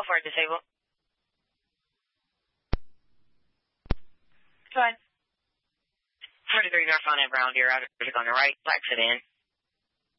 for it, disable. Go ahead. 43 North on Brown Deer, out of on the right, exit in.